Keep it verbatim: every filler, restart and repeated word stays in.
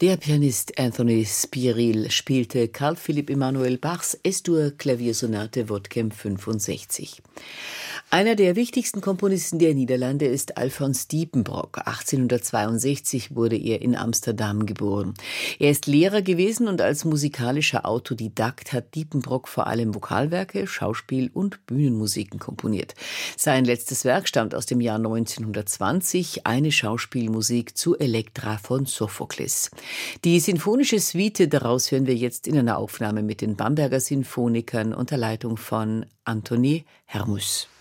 Der Pianist Anthony Spiril spielte Carl Philipp Emanuel Bachs Es-Dur-Klaviersonate Wodkem fünfundsechzig. Einer der wichtigsten Komponisten der Niederlande ist Alfons Diepenbrock. achtzehnhundertzweiundsechzig wurde er in Amsterdam geboren. Er ist Lehrer gewesen und als musikalischer Autodidakt hat Diepenbrock vor allem Vokalwerke, Schauspiel- und Bühnenmusiken komponiert. Sein letztes Werk stammt aus dem Jahr neunzehnhundertzwanzig, eine Schauspielmusik zu Elektra von Sophokles. Die sinfonische Suite daraus hören wir jetzt in einer Aufnahme mit den Bamberger Sinfonikern unter Leitung von Antoni Hermus.